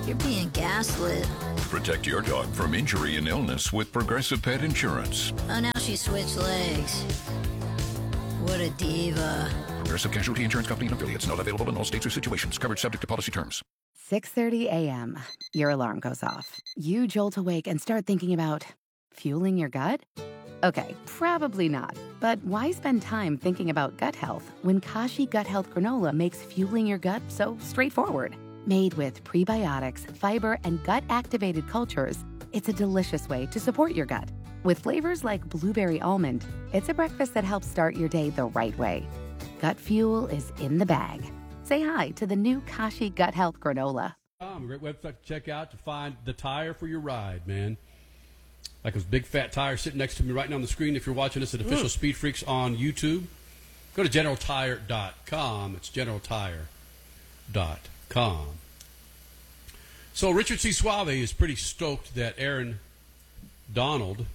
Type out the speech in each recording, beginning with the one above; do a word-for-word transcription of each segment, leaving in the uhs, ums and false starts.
You're being gaslit. Protect your dog from injury and illness with Progressive Pet Insurance. Oh, now she switched legs. What a diva. Progressive Casualty Insurance Company and affiliates. Not available in all states or situations. Covered subject to policy terms. six thirty a.m. Your alarm goes off. You jolt awake and start thinking about fueling your gut? Okay, probably not. But why spend time thinking about gut health when Kashi Gut Health Granola makes fueling your gut so straightforward? Made with prebiotics, fiber, and gut-activated cultures, it's a delicious way to support your gut. With flavors like blueberry almond, it's a breakfast that helps start your day the right way. Gut fuel is in the bag. Say hi to the new Kashi Gut Health Granola. A great website to check out to find the tire for your ride, man. Like those big fat tires sitting next to me right now on the screen. If you're watching us at Official mm. Speed Freaks on YouTube, go to general tire dot com. It's general tire dot com. So Richard C. Suave is pretty stoked that Aaron Donald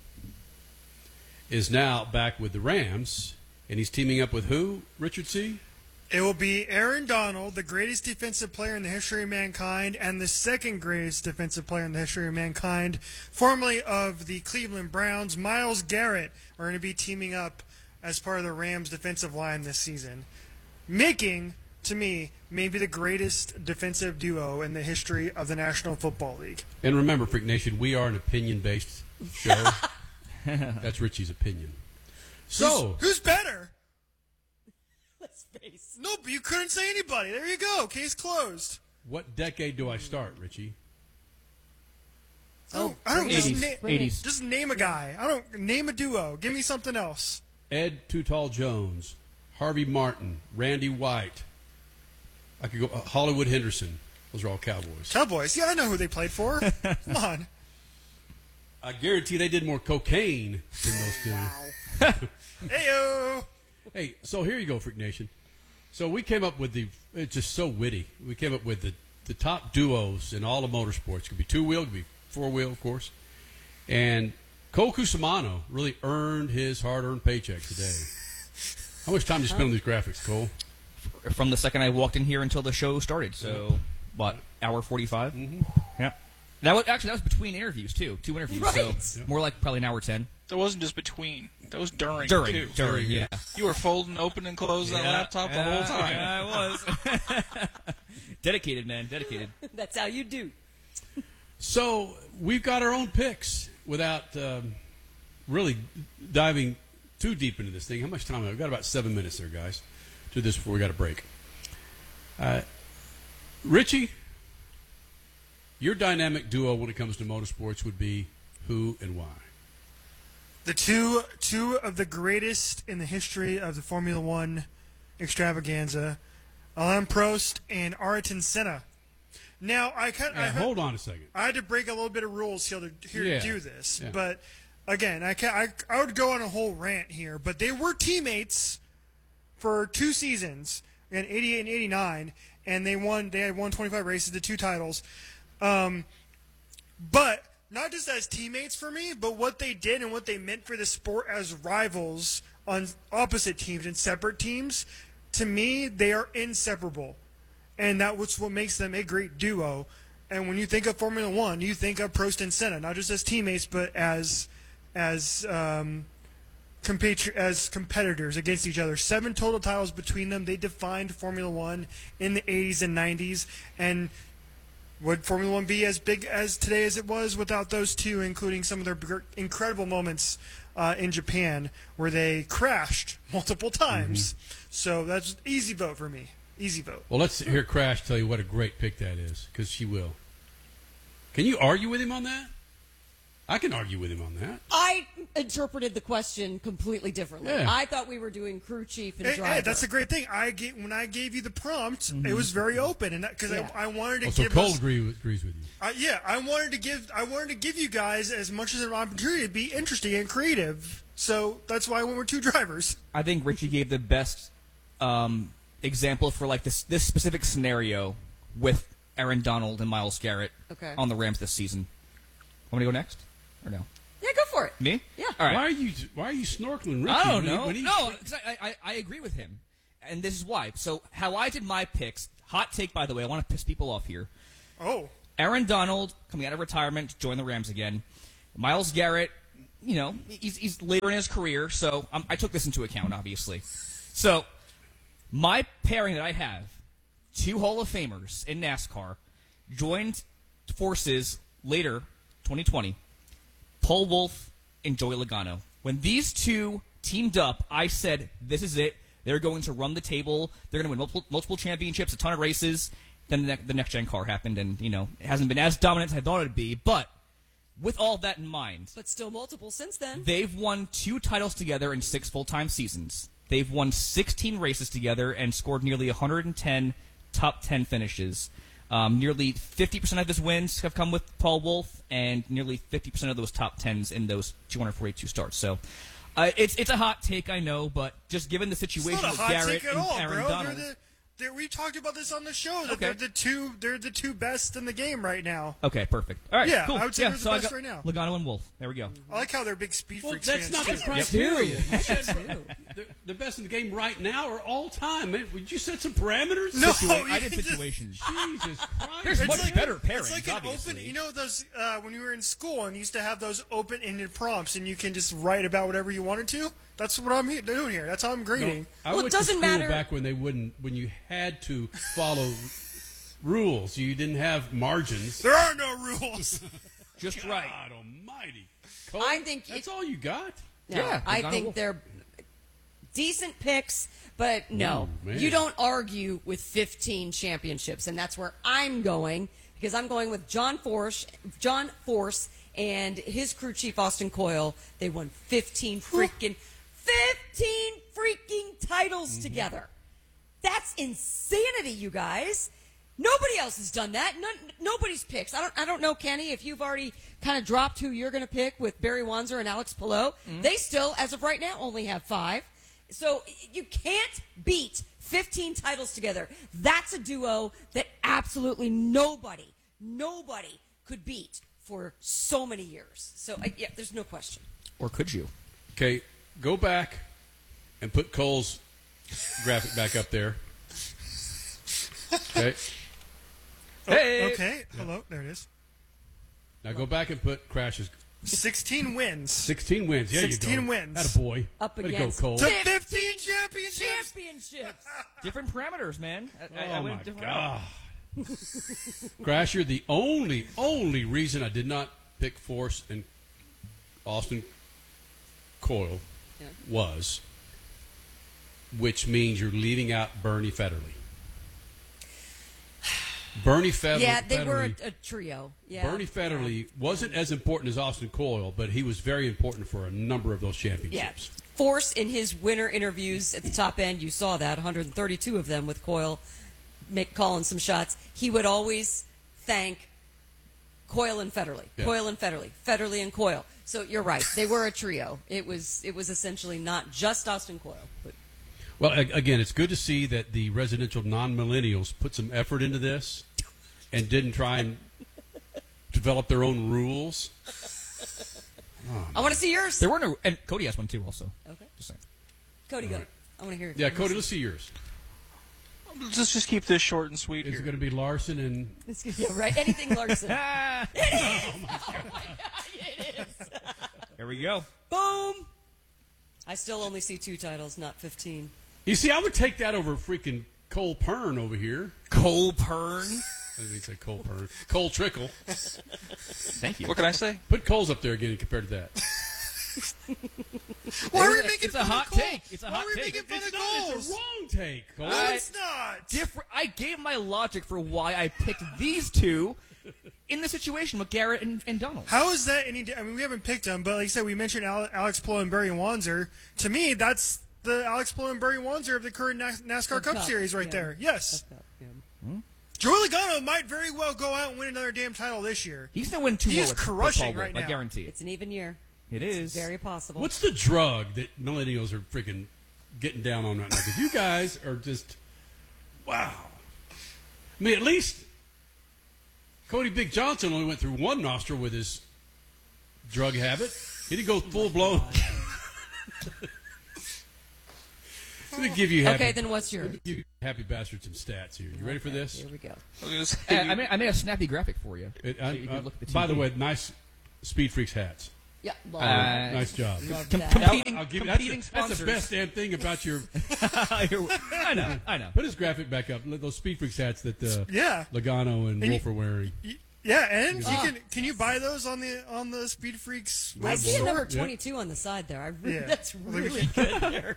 is now back with the Rams, and he's teaming up with who, Richard C.? It will be Aaron Donald, the greatest defensive player in the history of mankind, and the second greatest defensive player in the history of mankind, formerly of the Cleveland Browns. Myles Garrett are going to be teaming up as part of the Rams' defensive line this season, making, to me, maybe the greatest defensive duo in the history of the National Football League. And remember, Freak Nation, we are an opinion-based show. That's Richie's opinion. So, who's, who's better? Let's face. No, but you couldn't say anybody. There you go. Case closed. What decade do I start, Richie? Oh, I don't eighties. Just, na- eighties. Just name a guy. I don't name a duo. Give me something else. Ed Too Tall Jones, Harvey Martin, Randy White. I could go uh, Hollywood Henderson. Those are all Cowboys. Cowboys. Yeah, I know who they played for. Come on. I guarantee they did more cocaine than those two. Heyo. Hey, so here you go, Freak Nation. So we came up with the, it's just so witty. We came up with the, the top duos in all of motorsports. It could be two-wheel, it could be four-wheel, of course. And Cole Cusimano really earned his hard-earned paycheck today. How much time did you spend on these graphics, Cole? From the second I walked in here until the show started. So, what, hour forty-five? Mm-hmm. Yeah. That was, actually, that was between interviews, too. Two interviews. Right. So, more like probably an hour ten. That wasn't just between. That was during, During, too. during, yeah. You were folding, open, and closing that Yeah, laptop the yeah, whole time. Yeah, I was. Dedicated, man. Dedicated. That's how you do. So we've got our own picks without um, really diving too deep into this thing. How much time? We've got about seven minutes there, guys, to this before we got a break. Uh, Richie, your dynamic duo when it comes to motorsports would be who and why? The two two of the greatest in the history of the Formula One extravaganza, Alain Prost and Ayrton Senna. Now, I kind Hey, I hold on a second. I had to break a little bit of rules here to, here Yeah. to do this, Yeah. but again, I, can, I I would go on a whole rant here, but they were teammates for two seasons in eighty-eight and eighty-nine, and they won. They had won twenty-five races, the two titles. Um, but not just as teammates for me, but what they did and what they meant for the sport as rivals on opposite teams and separate teams. To me, they are inseparable, and that was what makes them a great duo. And when you think of Formula One, you think of Prost and Senna, not just as teammates, but as as um, compatri- as competitors against each other. Seven total titles between them. They defined Formula One in the eighties and nineties. And would Formula One be as big as today as it was without those two, including some of their gr- incredible moments uh, in Japan where they crashed multiple times? Mm-hmm. So that's an easy vote for me. Easy vote. Well, let's hear Crash tell you what a great pick that is, because she will. Can you argue with him on that? I can argue with him on that. I interpreted the question completely differently. Yeah. I thought we were doing crew chief and Hey, driver. hey, that's a great thing. I gave, when I gave you the prompt, mm-hmm. it was very open, and because Yeah. I, I wanted to Oh, so give Cole us, agree with, agrees with you. uh, yeah, I wanted to give I wanted to give you guys as much as an opportunity to be interesting and creative. So that's why I went with two drivers. I think Richie gave the best um, example for like this this specific scenario with Aaron Donald and Myles Garrett Okay. on the Rams this season. Want me to go next or no? Yeah, go for it. Me? Yeah. All right. Why are you Why are you snorkeling, Richie? I don't when he- know. when he- no, 'cause I, I, I agree with him. And this is why. So how I did my picks, hot take, by the way, I want to piss people off here. Oh, Aaron Donald coming out of retirement to join the Rams again. Myles Garrett, you know, he's, he's later in his career, so um, I took this into account, obviously. So my pairing that I have, two Hall of Famers in NASCAR, joined forces later, twenty twenty, Paul Wolfe and Joey Logano. When these two teamed up, I said, this is it. They're going to run the table. They're going to win multiple, multiple championships, a ton of races. Then the, ne- the next-gen car happened, and, you know, it hasn't been as dominant as I thought it would be. But with all that in mind, But still multiple since then. they've won two titles together in six full-time seasons. They've won sixteen races together and scored nearly one hundred ten top ten finishes. Um, nearly fifty percent of his wins have come with Paul Wolfe, and nearly fifty percent of those top tens in those two hundred forty-two starts. So uh, it's it's a hot take, I know, but just given the It's situation not a with hot Garrett take at and all, Aaron bro. Donald. They're the, they're, we talked about this on the show. That Okay. They're the two. They're the two best in the game right now. Okay, perfect. All right, Yeah, cool. I would say yeah, they're the so I best got right now. Logano and Wolfe. There we go. I like how they're big speed Well, freaks that's fans not too. the criteria. You said the, the best in the game right now or all time. Man, would you set some parameters? No, Situa- I you did just- situations. Jesus Christ. There's It's much like- better pairings, It's like an obviously. open. You know those uh, when you were in school and you used to have those open-ended prompts, and you can just write about whatever you wanted to. That's what I'm he- doing here. That's how I'm grading. I Well, it went doesn't to school matter- back when they wouldn't, when you had to follow rules. You didn't have margins. There are no rules. Just God right. almighty. Cole, I think that's it- all you got. No, Yeah, I Logano think Wolfe. they're decent picks, but no. Ooh, man. You don't argue with fifteen championships, and that's where I'm going because I'm going with John Force, John Force and his crew chief Austin Coyle. They won fifteen freaking fifteen freaking titles Mm-hmm. together. That's insanity, you guys. Nobody else has done that. None, nobody's picks. I don't. I don't know, Kenny, if you've already kind of dropped who you're going to pick with Barry Wanzer and Alex Pillow. They still, as of right now, only have five. So you can't beat fifteen titles together. That's a duo that absolutely nobody, nobody could beat for so many years. So I, yeah, there's no question. Or could you? Okay, go back and put Cole's graphic back up there. Okay. Hey! Okay. Hello. There it is. Now go back and put Crash's Sixteen wins. sixteen wins. Yeah, sixteen you go. wins. Atta boy. Up Way to against go, Cole. To fifteen championships. Championships. Different parameters, man. I, I, I Oh went my different God. Crash, you're the only, only reason I did not pick Force and Austin Coyle Yeah. was, which means you're leaving out Bernie Federley. Bernie Federley. Yeah, they were Federley- a, a trio. Yeah. Bernie Federley wasn't as important as Austin Coyle, but he was very important for a number of those Yeah. championships. Force in his winter interviews at the top end, you saw that, one hundred thirty-two of them with Coyle make, calling some shots. He would always thank Coyle and Federley. Yeah. Coyle and Federley. Federley and Coyle. So you're right. They were a trio. It was it was essentially not just Austin Coyle. But Well, a- again, it's good to see that the residential non-millennials put some effort into this and didn't try and develop their own rules. I want to see yours. There were no, and Cody has one too, also. Okay. Just saying. Cody, go. I want to hear it. Yeah, Cody, let's see yours. Let's just keep this short and sweet Is here. it going to be Larson and It's- yeah, right. Anything Larson. Ah, It is. Oh my God, it is. there we go. Boom. I still only see two titles, not fifteen. You see, I would take that over freaking Cole Pern over here. Cole Pern. I didn't say Cole Pern. Cole Trickle. Thank you. What can I say? Put Cole's up there again compared to that. Why are we It's making a fun hot of Cole? take. It's a Why hot are we take. making fun It's of not. Cole? It's a wrong take, Cole. No, I- it's not. Different. I gave my logic for why I picked these two in the situation with Garrett and, and Donald. How is that any? di- I mean, we haven't picked them, but like I said, we mentioned Ale- Alex Plow and Barry Wanzer. To me, that's the Alex Plow and Barry Wanzer of the current Na- NASCAR Cup, Cup, Series right yeah. there. Yes. Joey Logano might very well go out and win another damn title this year. He's going to win two He more is with, with crushing Paul right Wolfe, I now. guarantee it. It's an even year. It is. Very possible. What's the drug that millennials are freaking getting down on right now? Because you guys are just, wow. I mean, at least Cody Big Johnson only went through one nostril with his drug habit. He didn't go full blown. Let me give you happy, Okay, then what's yours? let me give you Happy Bastard some stats here. You ready for this? Here we go. I was gonna say, Hey, I, made, I made a snappy graphic for you. It, So I- you can uh, look at the by the T V. way, nice Speed Freaks hats. Yeah. Uh, Nice job. Love com- that. competing, I'll give you, competing that's, the, that's the sponsors. best damn thing about your. I know, I know. Put his graphic back up. Those Speed Freaks hats that uh, Yeah. Logano and And Wolf you- are wearing. Y- Yeah, and you Ah. can can you buy those on the on the Speed Freaks I web see a store? number twenty-two on the side there. I re- Yeah. That's Look at really good there.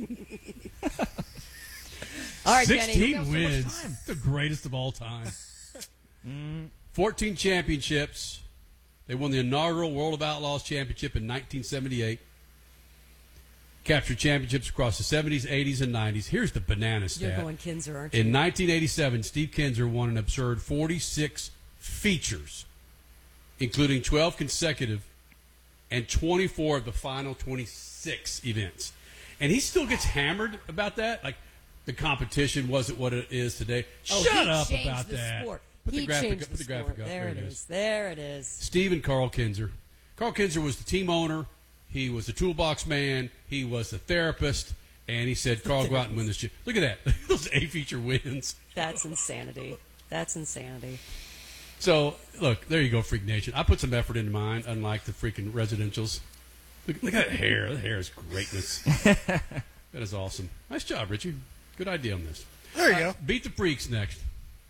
All right, Kenny. sixteen wins. The greatest of all time. fourteen championships. They won the inaugural World of Outlaws Championship in nineteen seventy-eight. Captured championships across the seventies, eighties, and nineties. Here's the banana You're stat. going Kinzer, aren't you? In nineteen eighty-seven, Steve Kinzer won an absurd forty-six features, including twelve consecutive and twenty-four of the final twenty-six events. And he still gets hammered about that. Like, the competition wasn't what it is today. Oh, Shut he up changed about the that. Sport. Put he the graphic changed up. Put the the graphic sport. up. There, There it it is. is. There it is. Steve and Carl Kinzer. Carl Kinzer was the team owner. He was the toolbox man. He was the therapist. And he said, Carl, go out and win this shit. Look at that. Those A-feature wins. That's insanity. That's insanity. So, look, there you go, Freak Nation. I put some effort into mine, unlike the freaking residentials. Look, look at that hair. That hair is greatness. That is awesome. Nice job, Richie. Good idea on this. There you Uh, go. Beat the Freaks next.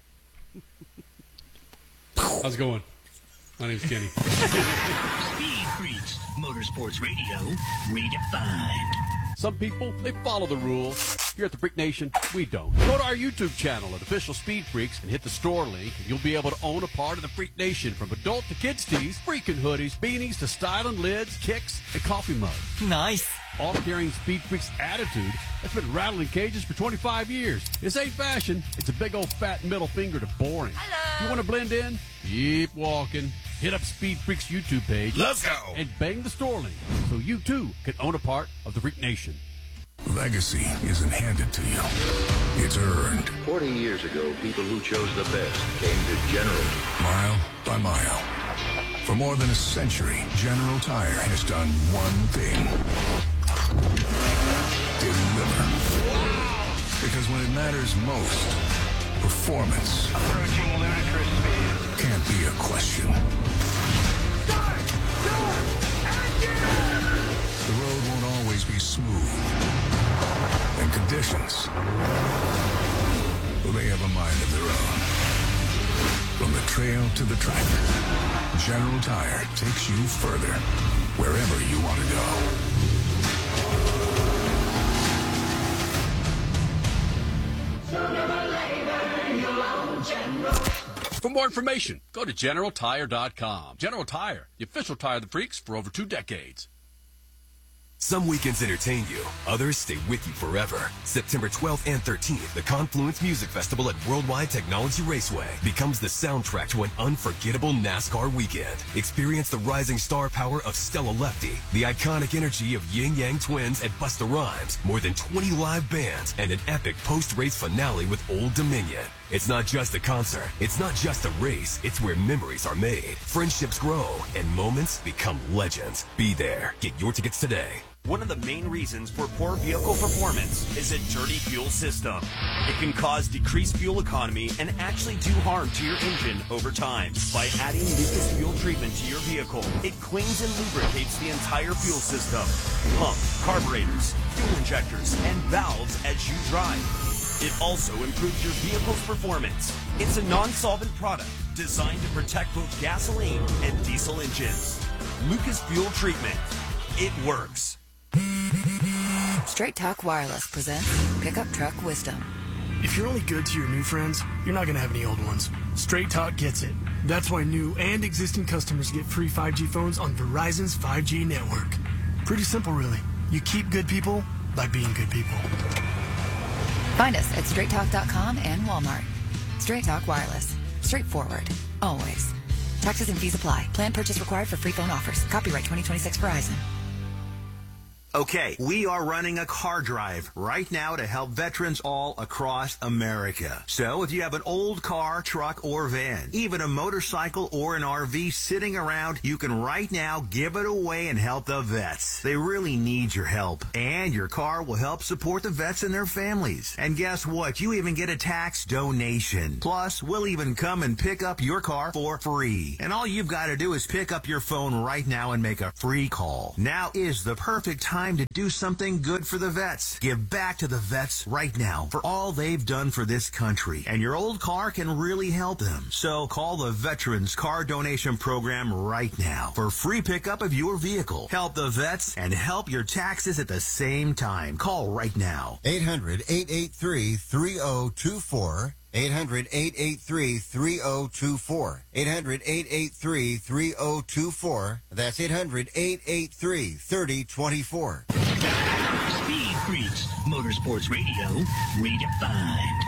How's it going? My name's Kenny. Speed Freaks, Motorsports Radio, redefined. Some people, they follow the rules. Here at the Freak Nation, we don't. Go to our YouTube channel at Official Speed Freaks and hit the store link, and you'll be able to own a part of the Freak Nation, from adult to kids tees, freaking hoodies, beanies to styling lids, kicks, and coffee mugs. Nice. All carrying Speed Freaks attitude that's been rattling cages for twenty-five years. This ain't fashion. It's a big old fat middle finger to boring. Hello. You want to blend in? Keep walking. Hit up Speed Freaks YouTube page. Let's go. And bang the store link so you too can own a part of the Freak Nation. Legacy isn't handed to you. It's earned. Forty years ago, people who chose the best came to General. Mile by mile. For more than a century, General Tire has done one thing. Deliver. Wow. Because when it matters most, performance Approaching ludicrous speed. can't be a question. Start! Start! Engine! The road won't always be smooth. And conditions, well, they have a mind of their own. From the trail to the track, General Tire takes you further, wherever you want to go. For more information, go to general tire dot com. General Tire, the official tire of the freaks for over two decades. Some weekends entertain you, others stay with you forever. September twelfth and thirteenth, the Confluence Music Festival at Worldwide Technology Raceway becomes the soundtrack to an unforgettable NASCAR weekend. Experience the rising star power of Stella Lefty, the iconic energy of Yin Yang Twins and Busta Rhymes, more than twenty live bands, and an epic post-race finale with Old Dominion. It's not just a concert, it's not just a race, it's where memories are made, friendships grow, and moments become legends. Be there. Get your tickets today. One of the main reasons for poor vehicle performance is a dirty fuel system. It can cause decreased fuel economy and actually do harm to your engine over time. By adding Lucas Fuel Treatment to your vehicle, it cleans and lubricates the entire fuel system. Pump, carburetors, fuel injectors, and valves as you drive. It also improves your vehicle's performance. It's a non-solvent product designed to protect both gasoline and diesel engines. Lucas Fuel Treatment. It works. Straight Talk Wireless presents Pickup Truck Wisdom. If you're only good to your new friends, you're not going to have any old ones. Straight Talk gets it. That's why new and existing customers get free five G phones on Verizon's five G network. Pretty simple, really. You keep good people by being good people. Find us at straight talk dot com and Walmart. Straight Talk Wireless. Straightforward. Always. Taxes and fees apply. Plan purchase required for free phone offers. Copyright twenty twenty-six Verizon. Okay, we are running a car drive right now to help veterans all across America. So if you have an old car, truck, or van, even a motorcycle or an R V sitting around, you can right now give it away and help the vets. They really need your help. And your car will help support the vets and their families. And guess what? You even get a tax donation. Plus, we'll even come and pick up your car for free. And all you've got to do is pick up your phone right now and make a free call. Now is the perfect time to do something good for the vets. Give back to the vets right now for all they've done for this country. And your old car can really help them. So call the Veterans Car Donation Program right now for free pickup of your vehicle. Help the vets and help your taxes at the same time. Call right now. eight hundred, eight eight three, three oh two four. eight hundred, eight eight three, three oh two four. eight hundred, eight eight three, three oh two four. That's eight hundred, eight eight three, three oh two four. Speed Freaks, Motorsports Radio, redefined.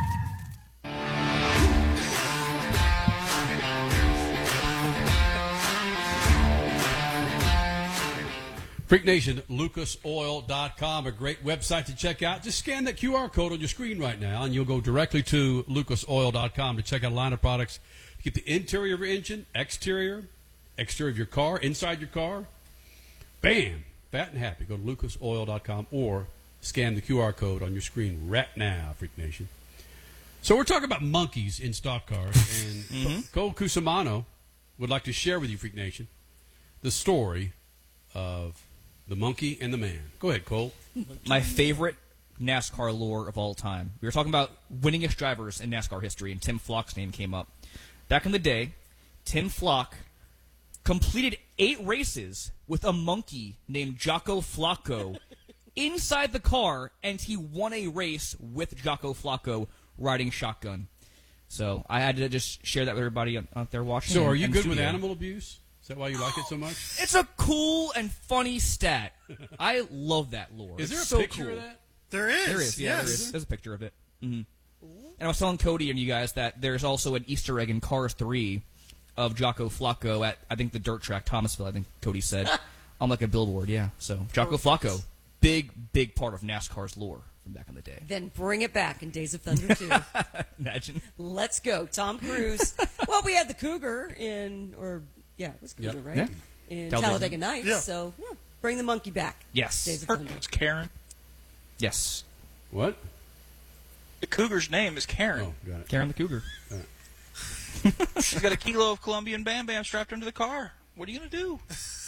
Freak Nation, Lucas Oil dot com, a great website to check out. Just scan that Q R code on your screen right now, and you'll go directly to Lucas Oil dot com to check out a line of products to get the interior of your engine, exterior, exterior of your car, inside your car. Bam! Fat and happy. Go to Lucas Oil dot com or scan the Q R code on your screen right now, Freak Nation. So we're talking about monkeys in stock cars, and mm-hmm. Cole Cusimano would like to share with you, Freak Nation, the story of the monkey and the man. Go ahead, Cole. My favorite NASCAR lore of all time. We were talking about winningest drivers in NASCAR history, and Tim Flock's name came up. Back in the day, Tim Flock completed eight races with a monkey named Jocko Flocko inside the car, and he won a race with Jocko Flocko riding shotgun. So I had to just share that with everybody out there watching. So are you and good studio. with animal abuse? Is that why you like it so much? It's a cool and funny stat. I love that lore. Is there it's a so picture cool. of that? There is. There is, yeah, yes. there is. There's a picture of it. Mm-hmm. And I was telling Cody and you guys that there's also an Easter egg in Cars three of Jocko Flocko at, I think, the dirt track, Thomasville, I think Cody said, on like a billboard, yeah. So, Jocko Flocko, big, big part of NASCAR's lore from back in the day. Then bring it back in Days of Thunder two. Imagine. Let's go. Tom Cruise. Well, we had the Cougar in, or, yeah, it was Cougar, Yep. right? Yeah. In Talladega. Talladega Nights. Yeah. So, yeah, bring the monkey back. Yes. Days of Her Thunder. name's Karen. Yes. What? The cougar's name is Karen. Oh, got it. Karen the Cougar. She's got a kilo of Colombian Bam Bam strapped under the car. What are you going to do?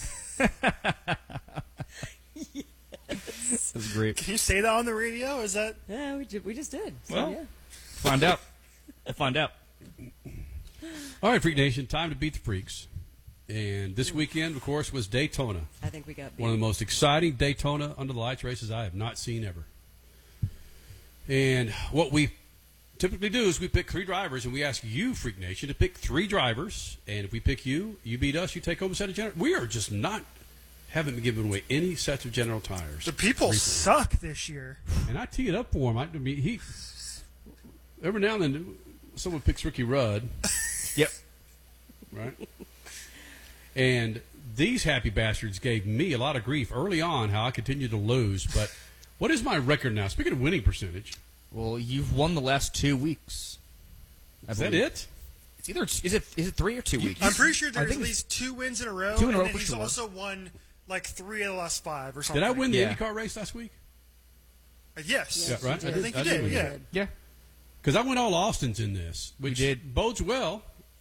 That's great. Can you say that on the radio? Is that? Yeah, we, did, we just did. So, Well, yeah. Find out. We'll find out. All right, Freak Nation, time to beat the freaks. And this weekend, of course, was Daytona. I think we got beat. One of the most exciting Daytona under the lights races I have not seen ever. And what we typically do is we pick three drivers, and we ask you, Freak Nation, to pick three drivers. And if we pick you, you beat us, you take home a set of General. We are just not, haven't been giving away any sets of General tires. The people recently. suck this year. And I tee it up for him. I, I mean, he, every now and then, someone picks Ricky Rudd. Yep. Right? And these happy bastards gave me a lot of grief early on how I continued to lose. But what is my record now? Speaking of winning percentage. Well, you've won the last two weeks. I Is that believe. it? It's either is it is it three or two weeks? I'm pretty sure I there's at think least two wins in a row. Two in a and row then for he's sure. also won like three of the last five or something. Did I win the Yeah. IndyCar race last week? Uh, yes. Yeah, right? I, I did- think I you did did. win Yeah. that. Yeah. Because I went all Austins in this, which did. bodes well.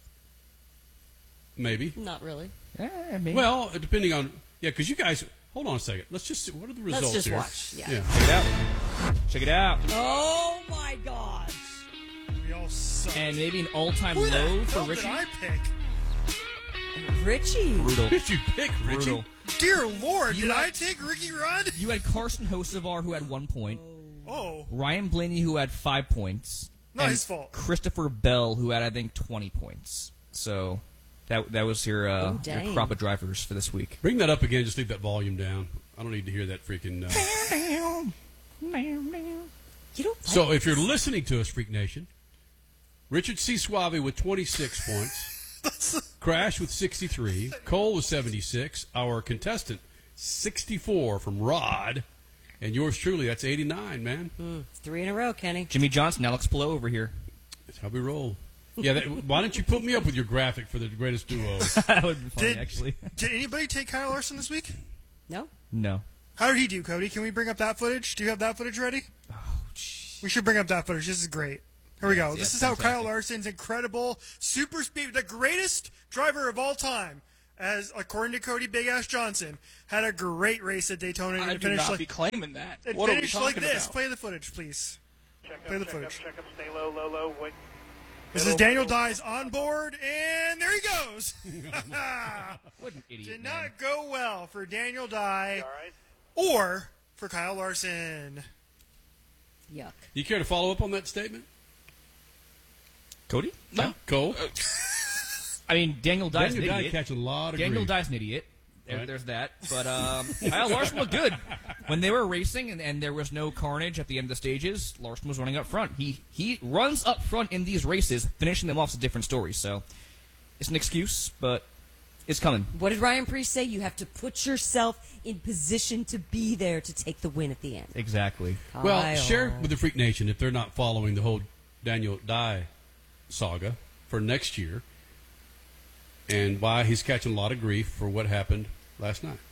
Maybe. Not really. Yeah, maybe. Well, depending on yeah, because you guys. Hold on a second. Let's just see. What are the Let's results just here? watch. Yeah. Check it out. Check it out. Oh, my gosh. We all suck. And maybe an all-time Who the low for hell Richie. did I pick? Richie. Brutal. Did you pick Richie? Brutal. Dear Lord, You did had- I take Ricky Rudd? You had Carson Hocevar, who had one point. Oh. Ryan Blaney, who had five points. Not and his fault. Christopher Bell, who had, I think, twenty points. So that that was your, uh, Oh, your dang. crop of drivers for this week. Bring that up again. Just leave that volume down. I don't need to hear that freaking. Uh... You don't So if you're listening to us, Freak Nation, Richard C. Suave with twenty-six points, Crash with sixty-three, Cole with seventy-six, our contestant sixty-four from Rod. And yours truly, that's eighty-nine, man. Mm, three in a row, Kenny. Jimmy Johnson, Alex Palou over here. That's how we roll. Yeah, that, why don't you put me up with your graphic for the greatest duos? That would be funny, Did- actually. Did anybody take Kyle Larson this week? No. No. How did he do, Cody? Can we bring up that footage? Do you have that footage ready? Oh, we should bring up that footage. This is great. Here we go. Yeah, this is fantastic. how Kyle Larson's incredible super speed, the greatest driver of all time, as according to Cody Big Ass Johnson, had a great race at Daytona. I and do finished not like, be claiming that. It What are we finished like talking this. about? Play the footage, please. Check Play up, the check footage. up, check up, stay low, low, low, wait. This Middle, is Daniel middle. Dye's on board, and there he goes. What an idiot, Did man. not go well for Daniel Dye All right. or for Kyle Larson. Yuck. You care to follow up on that statement? Cody? No. Cole? I mean, Daniel Dye's Daniel an Dye idiot. catching a lot of Daniel grief. Dye's an idiot. There, Right. There's that. But um, Kyle Larson looked good. When they were racing and, and there was no carnage at the end of the stages, Larson was running up front. He he runs up front in these races. Finishing them off is a different story. So it's an excuse, but it's coming. What did Ryan Priest say? You have to put yourself in position to be there to take the win at the end. Exactly. Well, Kyle. share with the Freak Nation if they're not following the whole Daniel Dye saga for next year and why he's catching a lot of grief for what happened last night.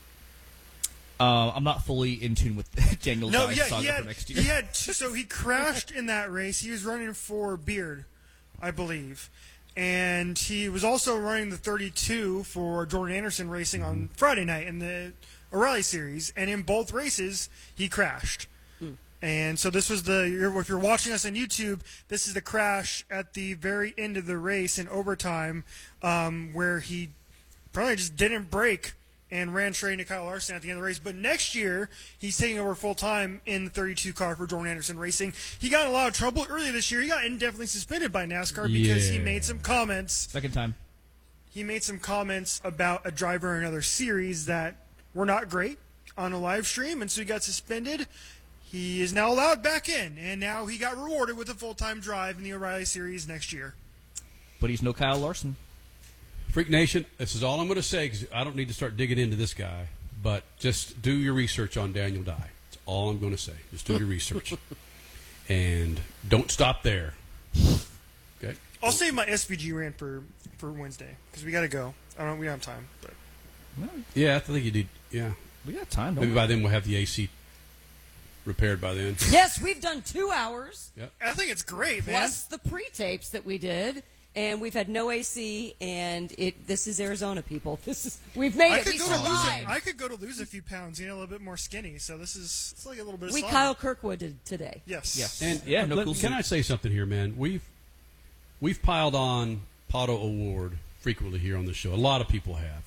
Uh, I'm not fully in tune with Daniel No, Dye's yeah, saga he for had, next year. he had two, so he crashed in that race. He was running for Beard, I believe. And he was also running the thirty-two for Jordan Anderson Racing on Friday night in the O'Reilly Series. And in both races, he crashed. And so this was the, you're, if you're watching us on YouTube, this is the crash at the very end of the race in overtime um, where he probably just didn't brake and ran straight into Kyle Larson at the end of the race. But next year, he's taking over full-time in the thirty-two car for Jordan Anderson Racing. He got in a lot of trouble earlier this year. He got indefinitely suspended by NASCAR because he Yeah. made some comments. Second time. He made some comments about a driver in another series that were not great on a live stream, and so he got suspended. He is now allowed back in, and now he got rewarded with a full-time drive in the O'Reilly Series next year. But he's no Kyle Larson. Freak Nation, this is all I'm going to say because I don't need to start digging into this guy, but just do your research on Daniel Dye. That's all I'm going to say. Just do your research. And don't stop there. Okay? I'll save my S V G rant for, for Wednesday because we got to go. I don't. We don't have time. But Yeah, I think you did. Yeah. We got time, don't Maybe we? by then we'll have the A C repaired by then. Yes, we've done two hours. Yep. I think it's great, man. Plus the pre-tapes that we did. And we've had no A C, and it. This is Arizona, people. This is we've made I it. could We go to lose. survived. A, I could go to lose a few pounds. You know, a little bit more skinny. So this is it's like a little bit. Of We slaughter. Kyle Kirkwood did today. Yes. Yes. And Yeah, but no let- cool can suit. I say something here, man? We've we've piled on Pato Award frequently here on the show. A lot of people have,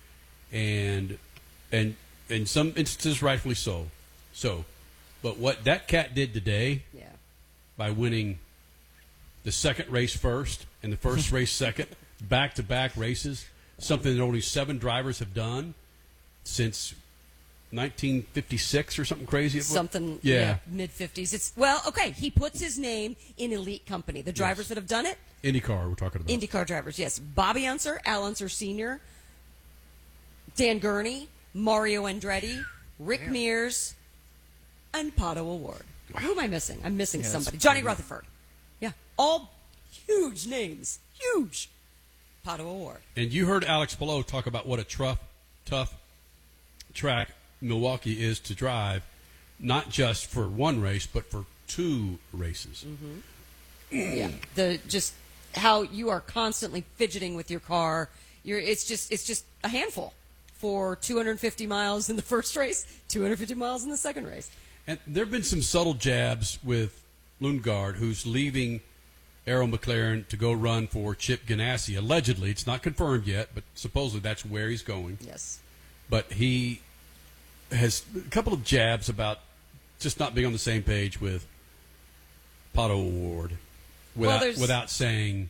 and and in some instances, rightfully so. So, but what that cat did today, Yeah. by winning the second race first and the first race second, back to back races, something that only seven drivers have done since nineteen fifty-six or something crazy. it was. Something, yeah. yeah, mid fifties. It's well, okay. He puts his name in elite company. The drivers that have done it, IndyCar, we're talking about. IndyCar drivers, yes. Bobby Unser, Al Unser Senior, Dan Gurney, Mario Andretti, Rick Mears, and Pato Award. Who am I missing? I'm missing Yeah, that's somebody. Johnny pretty- Rutherford. Yeah, all huge names. Huge. Pato Award. And you heard Alex Palou talk about what a tough, tough track Milwaukee is to drive, not just for one race, but for two races. Yeah, the just how you are constantly fidgeting with your car. You're it's just it's just a handful for two hundred fifty miles in the first race, two hundred fifty miles in the second race. And there have been some subtle jabs with Lundgaard, who's leaving Arrow McLaren to go run for Chip Ganassi. Allegedly, it's not confirmed yet, but supposedly that's where he's going. Yes. But he has a couple of jabs about just not being on the same page with Pato Award without, there's- without saying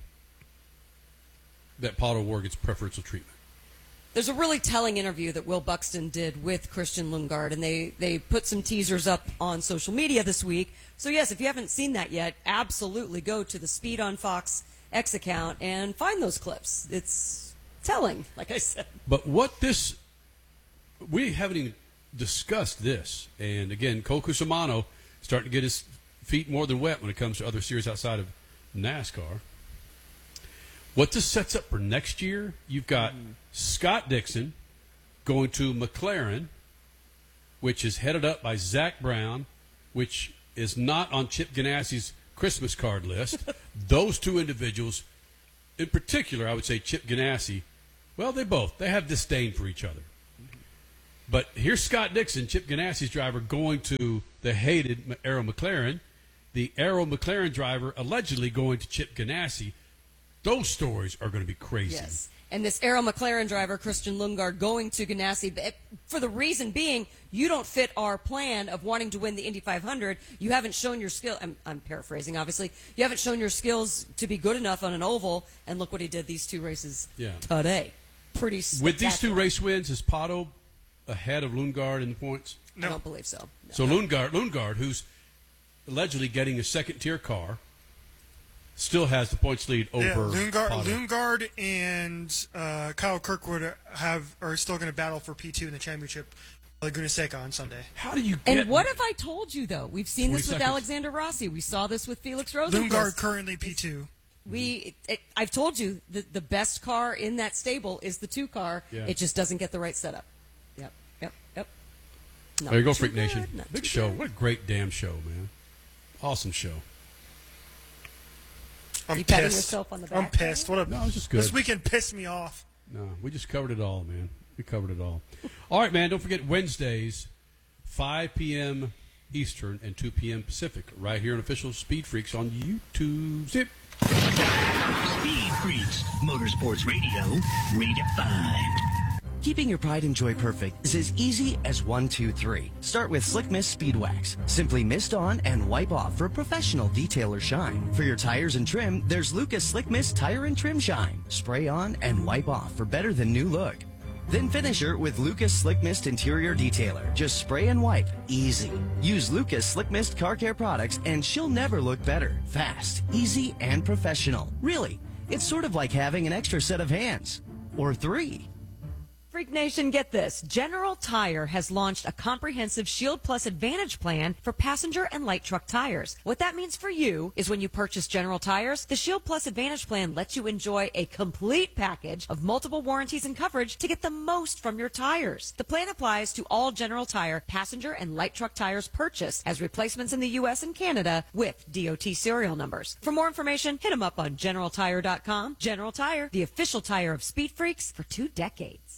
that Pato Award gets preferential treatment. There's a really telling interview that Will Buxton did with Christian Lundgaard, and they, they put some teasers up on social media this week. So, yes, if you haven't seen that yet, absolutely go to the Speed on Fox X account and find those clips. It's telling, like I said. But what this we haven't even discussed this. And again, Cole Cusimano starting to get his feet more than wet when it comes to other series outside of NASCAR. What this sets up for next year, you've got mm. Scott Dixon going to McLaren, which is headed up by Zach Brown, which is not on Chip Ganassi's Christmas card list. Those two individuals, in particular, I would say Chip Ganassi, well, they both, they have disdain for each other. But here's Scott Dixon, Chip Ganassi's driver, going to the hated Arrow McLaren. The Arrow McLaren driver allegedly going to Chip Ganassi. Those stories are going to be crazy. Yes. And this Arrow McLaren driver, Christian Lundgaard, going to Ganassi, for the reason being, you don't fit our plan of wanting to win the Indy five hundred. You haven't shown your skill. I'm, I'm paraphrasing, obviously. You haven't shown your skills to be good enough on an oval, and look what he did these two races yeah. today. Pretty With these two race wins, is Pato ahead of Lundgaard in the points? No. I don't believe so. No. So Lundgaard, Lundgaard, who's allegedly getting a second-tier car, still has the points lead over yeah, Lundgaard, Pato. Lundgaard and uh, Kyle Kirkwood have are still going to battle for P two in the championship, Laguna Seca on Sunday. How do you get... And what have I told you, though? We've seen this with seconds. Alexander Rossi. We saw this with Felix Rosenqvist. Lundgaard currently P two. We, it, it, I've told you, the, the best car in that stable is the two car. Yeah. It just doesn't get the right setup. Yep, yep, yep. There you go, Freak good, Nation. Big show. Bad. What a great damn show, man. Awesome show. I'm you pissed. Yourself on the back, I'm pissed. What a, no, it's just good. This weekend pissed me off. No, we just covered it all, man. We covered it all. All right, man. Don't forget Wednesdays, five p.m. Eastern and two p.m. Pacific, right here on Official Speed Freaks on YouTube. Zip. Speed Freaks, Motorsports Radio, redefined. Keeping your pride and joy perfect is as easy as one, two, three. Start with Slick Mist Speed Wax. Simply mist on and wipe off for professional detail or shine. For your tires and trim, there's Lucas Slick Mist Tire and Trim Shine. Spray on and wipe off for better than new look. Then finisher with Lucas Slick Mist Interior Detailer. Just spray and wipe. Easy. Use Lucas Slick Mist Car Care products and she'll never look better. Fast, easy, and professional. Really, it's sort of like having an extra set of hands. Or three. Freak Nation, get this. General Tire has launched a comprehensive Shield Plus Advantage plan for passenger and light truck tires. What that means for you is when you purchase General Tires, the Shield Plus Advantage plan lets you enjoy a complete package of multiple warranties and coverage to get the most from your tires. The plan applies to all General Tire passenger and light truck tires purchased as replacements in the U S and Canada with D O T serial numbers. For more information, hit them up on general tire dot com. General Tire, the official tire of Speed Freaks for two decades.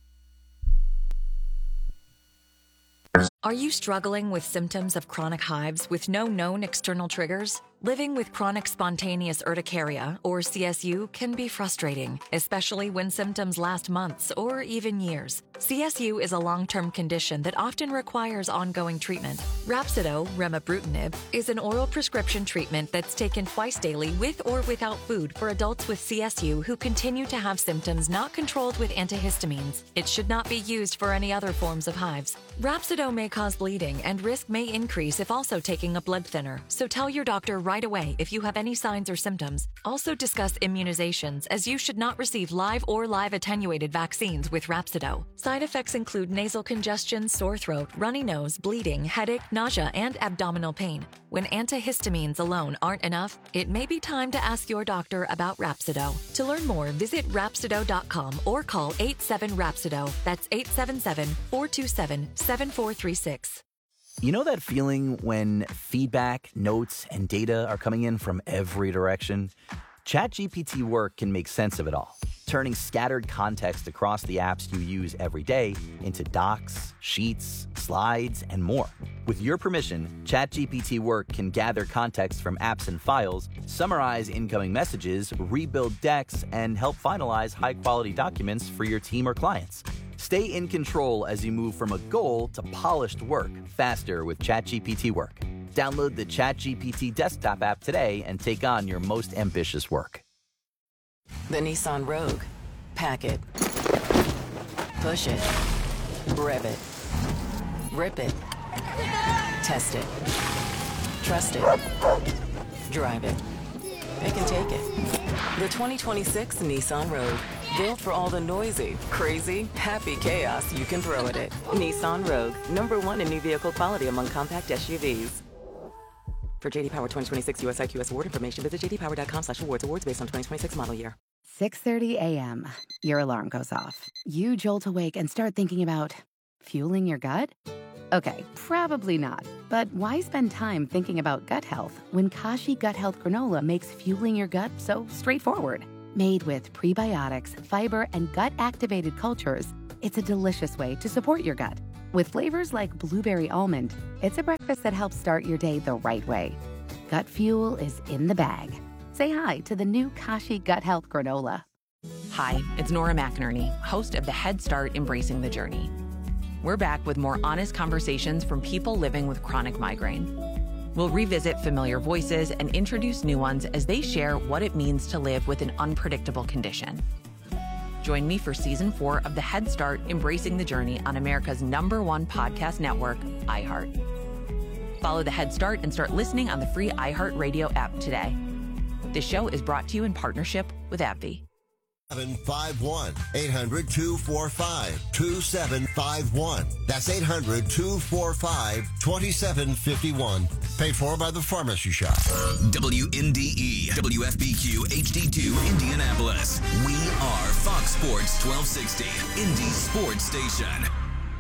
Are you struggling with symptoms of chronic hives with no known external triggers? Living with chronic spontaneous urticaria, or C S U, can be frustrating, especially when symptoms last months or even years. C S U is a long-term condition that often requires ongoing treatment. Rhapsido, remibrutinib, is an oral prescription treatment that's taken twice daily with or without food for adults with C S U who continue to have symptoms not controlled with antihistamines. It should not be used for any other forms of hives. Rhapsido may cause bleeding and risk may increase if also taking a blood thinner, so tell your doctor right away if you have any signs or symptoms. Also discuss immunizations, as you should not receive live or live attenuated vaccines with Rhapsido. Side effects include nasal congestion, sore throat, runny nose, bleeding, headache, nausea, and abdominal pain. When antihistamines alone aren't enough, it may be time to ask your doctor about Rhapsido. To learn more, visit Rhapsido dot com or call eight seven Rhapsido. That's eight seven seven, four two seven, seven four three six. You know that feeling when feedback, notes, and data are coming in from every direction? ChatGPT Work can make sense of it all, turning scattered context across the apps you use every day into docs, sheets, slides, and more. With your permission, ChatGPT Work can gather context from apps and files, summarize incoming messages, rebuild decks, and help finalize high-quality documents for your team or clients. Stay in control as you move from a goal to polished work faster with ChatGPT Work. Download the ChatGPT desktop app today and take on your most ambitious work. The Nissan Rogue. Pack it. Push it. Rev it. Rip it. Test it. Trust it. Drive it. It can take it. The twenty twenty-six Nissan Rogue. Built for all the noisy, crazy, happy chaos you can throw at it. Nissan Rogue. Number one in new vehicle quality among compact S U Vs. For J D Power twenty twenty-six U S I Q S award information, visit j d power dot com slash awards. Awards based on twenty twenty-six model year. six thirty a.m. Your alarm goes off. You jolt awake and start thinking about fueling your gut? Okay, probably not. But why spend time thinking about gut health when Kashi Gut Health Granola makes fueling your gut so straightforward? Made with prebiotics, fiber, and gut-activated cultures, it's a delicious way to support your gut. With flavors like blueberry almond, it's a breakfast that helps start your day the right way. Gut fuel is in the bag. Say hi to the new Kashi Gut Health Granola. Hi, it's Nora McInerney, host of the Head Start Embracing the Journey. We're back with more honest conversations from people living with chronic migraine. We'll revisit familiar voices and introduce new ones as they share what it means to live with an unpredictable condition. Join me for season four of the Head Start Embracing the Journey on America's number one podcast network, iHeart. Follow the Head Start and start listening on the free iHeartRadio app today. This show is brought to you in partnership with AbbVie. seven five one, eight hundred, two four five, two seven five one. That's eight hundred, two four five, two seven five one. Paid for by the Pharmacy Shop. W N D E, W F B Q, H D two, Indianapolis. We are Fox Sports twelve sixty, Indy Sports Station.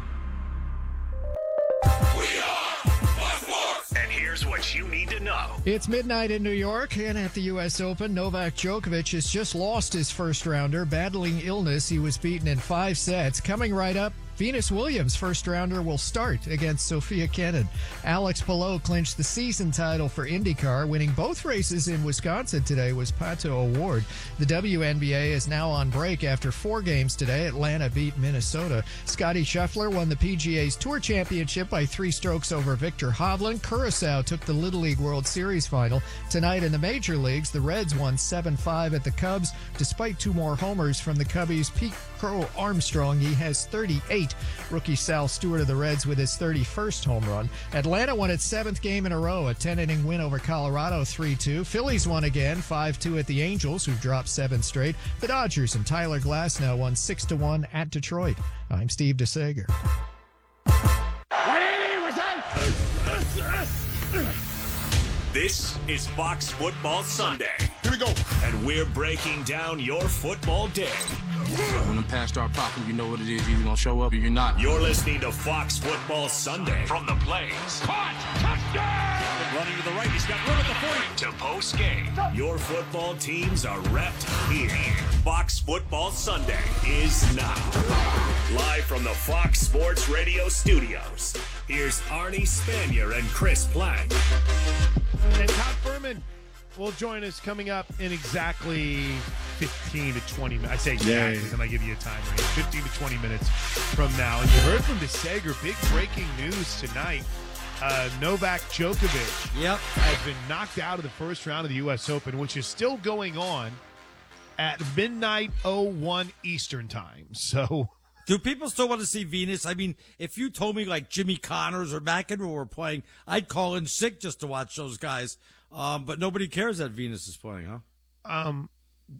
And here's what you need to know. It's midnight in New York, and at the U S Open, Novak Djokovic has just lost his first rounder. Battling illness, he was beaten in five sets. Coming right up, Venus Williams' first rounder will start against Sophia Kenin. Alex Palou clinched the season title for IndyCar. Winning both races in Wisconsin today was Pato O'Ward. The W N B A is now on break after four games today. Atlanta beat Minnesota. Scottie Scheffler won the P G A's Tour Championship by three strokes over Victor Hovland. Curacao took the Little League World Series final. Tonight in the major leagues, the Reds won seven five at the Cubs. Despite two more homers from the Cubbies, Pete Crow Armstrong, he has thirty-eight. Rookie Sal Stewart of the Reds with his thirty-first home run. Atlanta won its seventh game in a row, a ten-inning win over Colorado three two. Phillies won again, five two at the Angels, who've dropped seven straight. The Dodgers and Tyler Glasnow won six to one at Detroit. I'm Steve DeSager. This is Fox Football Sunday. Here we go. And we're breaking down your football day. When the pass start popping, you know what it is. You're going to show up or you're not. You're listening to Fox Football Sunday. From the plains. Caught! Touchdown! Running to the right. He's got room at the forty. To post game. Your football teams are repped here. Fox Football Sunday is now. Live from the Fox Sports Radio studios. Here's Arnie Spanier and Chris Platt. And Todd Furman will join us coming up in exactly fifteen to twenty minutes. I say exactly, yeah. Then I give you a time range. fifteen to twenty minutes from now. And you heard from DeSager, big breaking news tonight. Uh, Novak Djokovic yep. has been knocked out of the first round of the U S Open, which is still going on at midnight oh one Eastern time. So... Do people still want to see Venus? I mean, if you told me like Jimmy Connors or McEnroe were playing, I'd call in sick just to watch those guys. Um, but nobody cares that Venus is playing, huh? Um,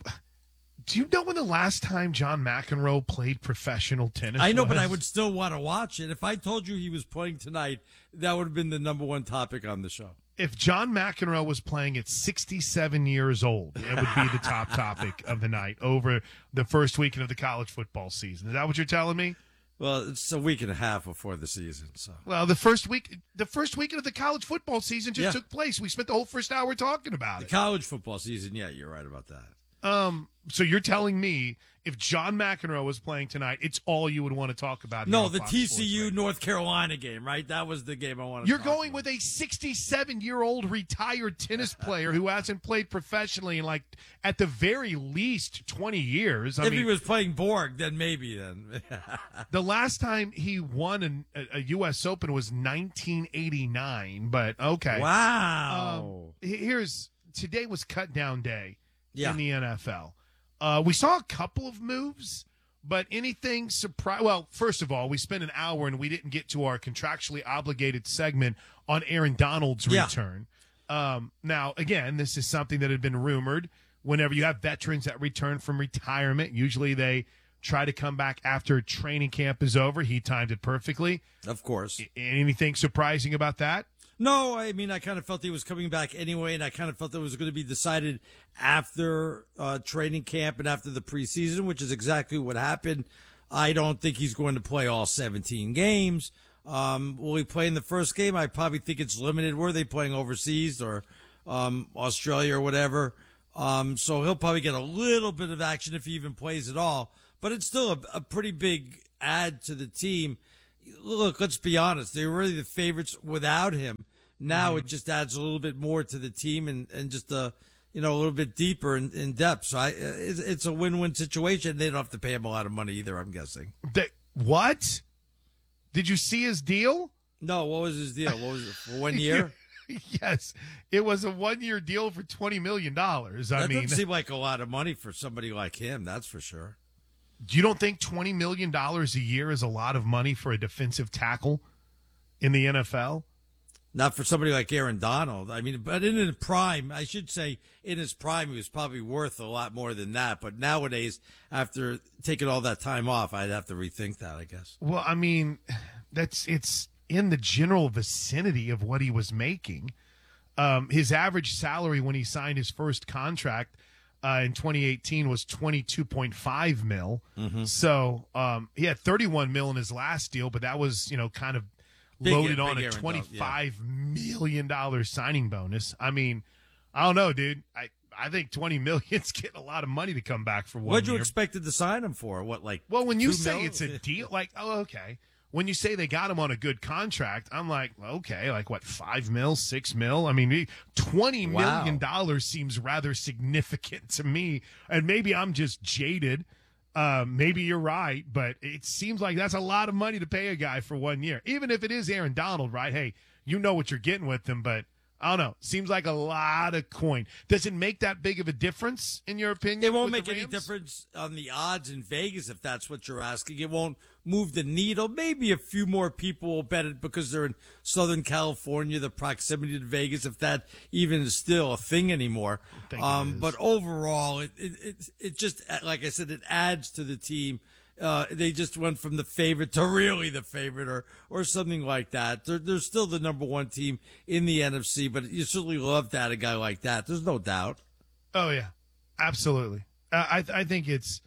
do you know when the last time John McEnroe played professional tennis? I know, was? but I would still want to watch it. If I told you he was playing tonight, that would have been the number one topic on the show. If John McEnroe was playing at sixty-seven years old, it would be the top topic of the night over the first weekend of the college football season. Is that what you're telling me? Well, it's a week and a half before the season. So, well, the first week, the first weekend of the college football season just yeah. took place. We spent the whole first hour talking about the it. The college football season, yeah, you're right about that. Um, so you're telling me if John McEnroe was playing tonight, it's all you would want to talk about? No, the T C U North Carolina game, right? That was the game I wanted. You're to going about. with a sixty-seven-year-old retired tennis player who hasn't played professionally in, like, at the very least twenty years. I if mean, he was playing Borg, then maybe then. The last time he won an, a, a U S Open was nineteen eighty-nine, but okay. Wow. Um, here's today was cut down day yeah. in the N F L. Uh, we saw a couple of moves, but anything surprise? Well, first of all, we spent an hour and we didn't get to our contractually obligated segment on Aaron Donald's yeah. return. Um, now, again, this is something that had been rumored. Whenever you have veterans that return from retirement, usually they try to come back after training camp is over. He timed it perfectly. Of course. Anything surprising about that? No, I mean, I kind of felt he was coming back anyway, and I kind of felt it was going to be decided after uh, training camp and after the preseason, which is exactly what happened. I don't think he's going to play all seventeen games. Um, will he play in the first game? I probably think it's limited. Were they playing overseas or um, Australia or whatever? Um, so he'll probably get a little bit of action if he even plays at all. But it's still a, a pretty big add to the team. Look, let's be honest. They were really the favorites without him. Now mm-hmm. it just adds a little bit more to the team and, and just a, you know, a little bit deeper in, in depth. So I, it's, it's a win-win situation. They don't have to pay him a lot of money either, I'm guessing. They, what? Did you see his deal? No, what was his deal? What was it, for one year? Yes, it was a one-year deal for twenty million dollars. I that mean, doesn't seem like a lot of money for somebody like him, that's for sure. You don't think twenty million dollars a year is a lot of money for a defensive tackle in the N F L? Not for somebody like Aaron Donald. I mean, but in his prime, I should say in his prime, he was probably worth a lot more than that. But nowadays, after taking all that time off, I'd have to rethink that, I guess. Well, I mean, that's it's in the general vicinity of what he was making. Um, his average salary when he signed his first contract uh, in twenty eighteen was twenty-two point five mil. Mm-hmm. So um, he had thirty-one mil in his last deal, but that was, you know, kind of Big, loaded on a twenty-five million dollars signing bonus. I mean, I don't know, dude. I, I think twenty million's getting a lot of money to come back for one What'd you year. expected to sign him for? What, like, well, when you say mil? It's a deal, like, oh, okay. When you say they got him on a good contract, I'm like, okay, like what, five mil, six mil? I mean, twenty wow. million dollars seems rather significant to me. And maybe I'm just jaded. Uh, maybe you're right, but it seems like that's a lot of money to pay a guy for one year. Even if it is Aaron Donald, right? Hey, you know what you're getting with him, but I don't know. Seems like a lot of coin. Does it make that big of a difference, in your opinion? It won't with make any difference on the odds in Vegas, if that's what you're asking. It won't move the needle. Maybe a few more people will bet it because they're in Southern California, the proximity to Vegas, if that even is still a thing anymore. Um, but overall, it, it, it, it just, like I said, it adds to the team. Uh, they just went from the favorite to really the favorite or, or something like that. They're, they're still the number one team in the N F C, but you certainly love to add a guy like that. There's no doubt. Oh, yeah. Absolutely. Uh, I, I think it's,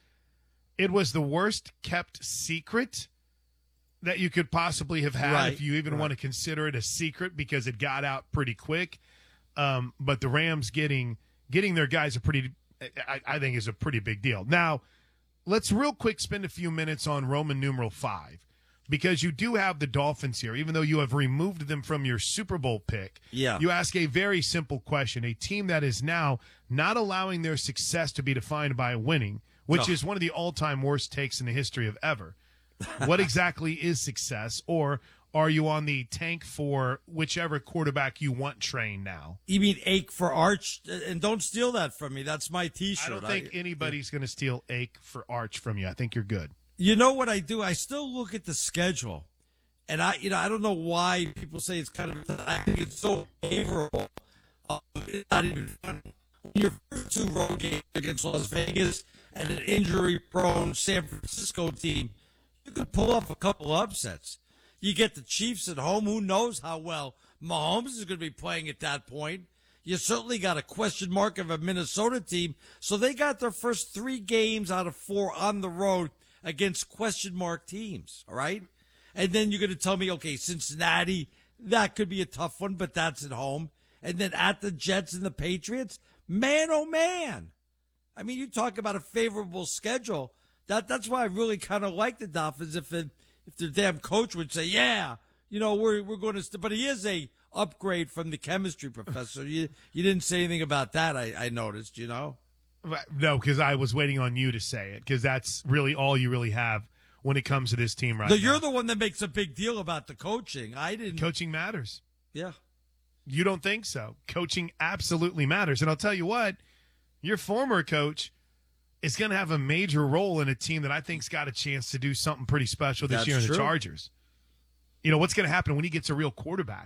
it was the worst kept secret that you could possibly have had, right, if you even right. want to consider it a secret, because it got out pretty quick. Um, but the Rams getting, getting their guys a pretty, I, I think is a pretty big deal. Now, let's real quick spend a few minutes on Roman numeral five, because you do have the Dolphins here, even though you have removed them from your Super Bowl pick. Yeah. You ask a very simple question, a team that is now not allowing their success to be defined by winning, which No. is one of the all-time worst takes in the history of ever. What exactly is success? Or are you on the tank for whichever quarterback you want train now? You mean ache for Arch? And don't steal that from me. That's my T-shirt. I don't think I, anybody's going to steal ache for Arch from you. I think you're good. You know what I do? I still look at the schedule, and I, you know, I don't know why people say it's kind of. I think it's so favorable. Uh, it's not even funny. Your first two road games against Las Vegas and an injury-prone San Francisco team, you could pull off a couple upsets. You get the Chiefs at home. Who knows how well Mahomes is going to be playing at that point. You certainly got a question mark of a Minnesota team. So they got their first three games out of four on the road against question mark teams, all right? And then you're going to tell me, okay, Cincinnati, that could be a tough one, but that's at home. And then at the Jets and the Patriots, man, oh, man. I mean, you talk about a favorable schedule. That That's why I really kind of like the Dolphins if it, if their damn coach would say, yeah, you know, we're we're going to st-. But he is a upgrade from the chemistry professor. you you didn't say anything about that, I, I noticed, you know? No, because I was waiting on you to say it, because that's really all you really have when it comes to this team right no, now. You're the one that makes a big deal about the coaching. I didn't. Coaching matters. Yeah. You don't think so? Coaching absolutely matters. And I'll tell you what, your former coach is going to have a major role in a team that I think's got a chance to do something pretty special this That's year in true. the Chargers. You know, what's going to happen when he gets a real quarterback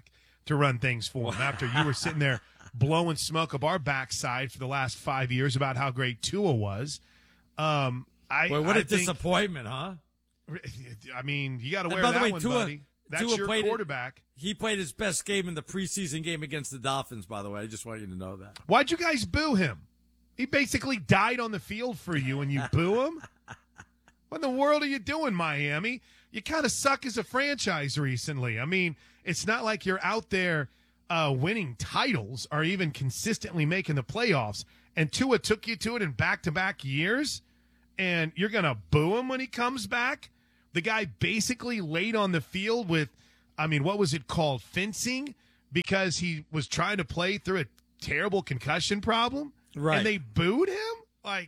to run things for him after you were sitting there blowing smoke up our backside for the last five years about how great Tua was. Um, I, Boy, what I a think, disappointment, huh? I mean, you got to And wear by the that way, one, Tua, buddy. That's Tua your played it- quarterback. He played his best game in the preseason game against the Dolphins, by the way. I just want you to know that. Why'd you guys boo him? He basically died on the field for you, and you boo him? What in the world are you doing, Miami? You kind of suck as a franchise recently. I mean, it's not like you're out there uh, winning titles or even consistently making the playoffs. And Tua took you to it in back-to-back years, and you're going to boo him when he comes back? The guy basically laid on the field with, I mean, what was it called, fencing, because he was trying to play through a terrible concussion problem? Right. And they booed him? Like,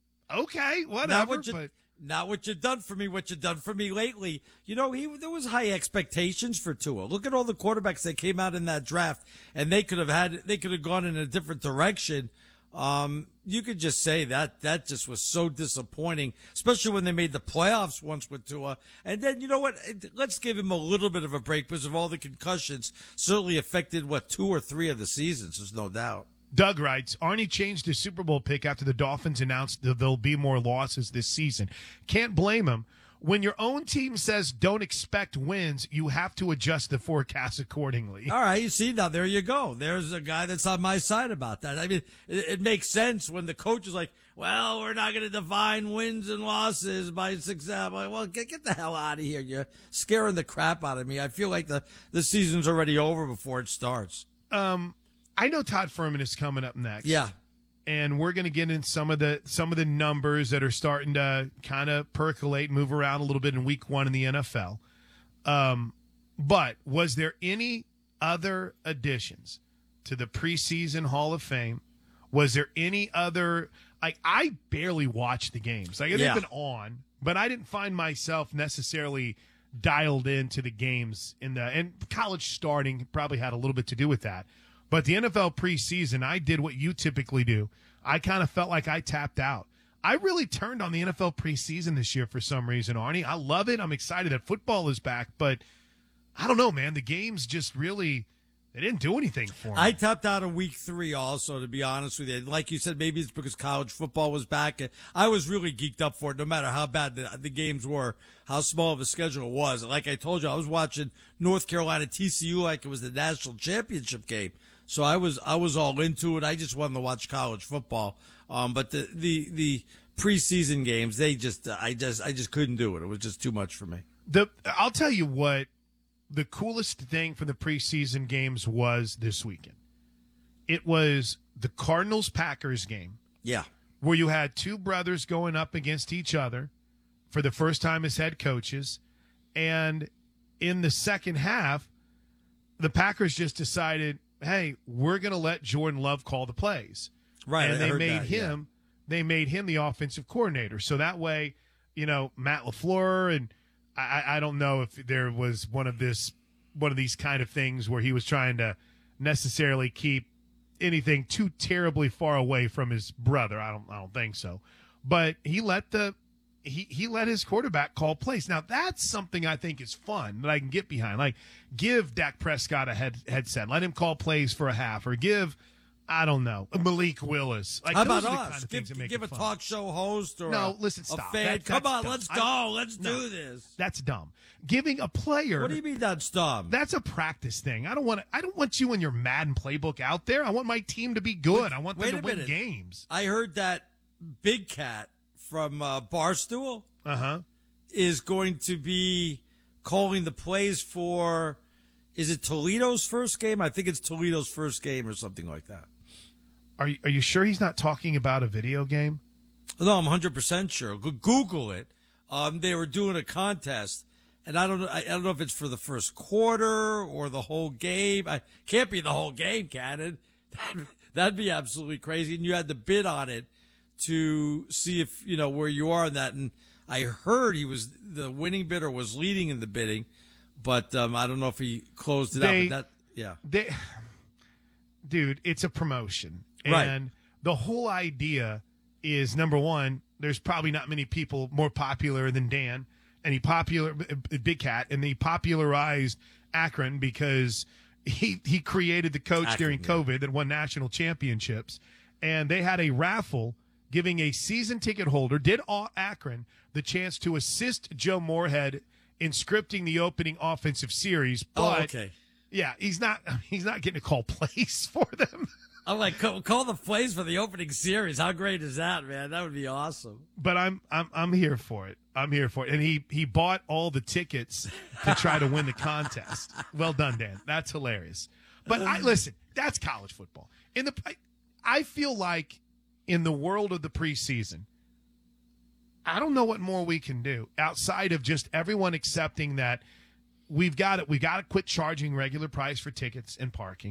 okay, whatever. Not what, you, but not what you've done for me, what you've done for me lately. You know, he there was high expectations for Tua. Look at all the quarterbacks that came out in that draft, and they could have had they could have gone in a different direction. Um, you could just say that that just was so disappointing, especially when they made the playoffs once with Tua. And then, you know what? Let's give him a little bit of a break because of all the concussions certainly affected, what, two or three of the seasons, there's no doubt. Doug writes, Arnie changed his Super Bowl pick after the Dolphins announced that there'll be more losses this season. Can't blame him. When your own team says don't expect wins, you have to adjust the forecast accordingly. All right, you see, now there you go. There's a guy that's on my side about that. I mean, it, it makes sense when the coach is like, well, we're not going to define wins and losses by success. I'm like, well, get, get the hell out of here. You're scaring the crap out of me. I feel like the, the season's already over before it starts. Um, I know Todd Furman is coming up next. Yeah. And we're going to get in some of the some of the numbers that are starting to kind of percolate, move around a little bit in week one in the N F L. Um, but was there any other additions to the preseason Hall of Fame? Was there any other – like, I barely watched the games. Like, they've Yeah. been on, but I didn't find myself necessarily dialed into the games in the – and college starting probably had a little bit to do with that. But the N F L preseason, I did what you typically do. I kind of felt like I tapped out. I really turned on the N F L preseason this year for some reason, Arnie. I love it. I'm excited that football is back. But I don't know, man. The games just really, they didn't do anything for me. I tapped out in week three also, to be honest with you. Like you said, maybe it's because college football was back. I was really geeked up for it, no matter how bad the, the games were, how small of a schedule it was. Like I told you, I was watching North Carolina T C U like it was the national championship game. So I was I was all into it. I just wanted to watch college football. Um, but the, the the preseason games, they just I just I just couldn't do it. It was just too much for me. The I'll tell you what, the coolest thing for the preseason games was this weekend. It was the Cardinals-Packers game. Yeah. Where you had two brothers going up against each other for the first time as head coaches. And in the second half, the Packers just decided, hey, we're going to let Jordan Love call the plays. Right. And I they heard made that, him they made him the offensive coordinator. So that way, you know, Matt LaFleur, and I, I don't know if there was one of this one of these kind of things where he was trying to necessarily keep anything too terribly far away from his brother. I don't I don't think so. But he let the He he let his quarterback call plays. Now, that's something I think is fun that I can get behind. Like, give Dak Prescott a head, headset. Let him call plays for a half. Or give, I don't know, Malik Willis. Like, How those about are the us? kind of give things that make give it a fun. talk show host or No, a, listen, a stop. fan. That- Come that's on, dumb. let's I- go. Let's no, do this. That's dumb. Giving a player. What do you mean that's dumb? That's a practice thing. I don't want. I don't want you and your Madden playbook out there. I want my team to be good. I want them Wait to a win minute. games. I heard that Big Cat from uh, Barstool Uh huh. is going to be calling the plays for, is it Toledo's first game? I think it's Toledo's first game or something like that. Are you, are you sure he's not talking about a video game? No, I'm one hundred percent sure. Go- Google it. Um, they were doing a contest, and I don't know. I, I don't know if it's for the first quarter or the whole game. I can't be the whole game, Cannon. That'd, that'd be absolutely crazy. And you had to bid on it to see if you know where you are in that. And I heard he was the winning bidder was leading in the bidding, but um, I don't know if he closed it They- out. But that, yeah, They, dude, it's a promotion. Right. And the whole idea is, number one, there's probably not many people more popular than Dan, and he popular Big Cat, and he popularized Akron because he he created the coach Akron, during yeah. COVID that won national championships, and they had a raffle giving a season ticket holder, did all Akron, the chance to assist Joe Moorhead in scripting the opening offensive series. But Oh, okay. yeah, he's not he's not getting to call plays for them. I'm like, call, call the plays for the opening series. How great is that, man? That would be awesome. But I'm I'm I'm here for it. I'm here for it. And he he bought all the tickets to try to win the contest. Well done, Dan. That's hilarious. But I listen, that's college football. In the I, I feel like in the world of the preseason, I don't know what more we can do outside of just everyone accepting that we've got it. We got to quit charging regular price for tickets and parking.